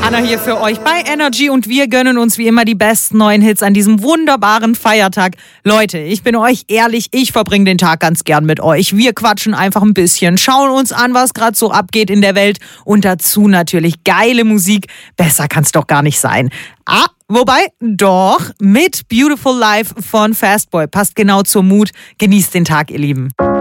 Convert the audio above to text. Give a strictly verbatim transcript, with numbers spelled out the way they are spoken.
Jana hier für euch bei Energy und wir gönnen uns wie immer die besten neuen Hits an diesem wunderbaren Feiertag. Leute, ich bin euch ehrlich, ich verbringe den Tag ganz gern mit euch. Wir quatschen einfach ein bisschen, schauen uns an, was gerade so abgeht in der Welt und dazu natürlich geile Musik. Besser kann's doch gar nicht sein. Ah, wobei, doch, mit Beautiful Life von Fastboy. Passt genau zur Mut. Genießt den Tag, ihr Lieben.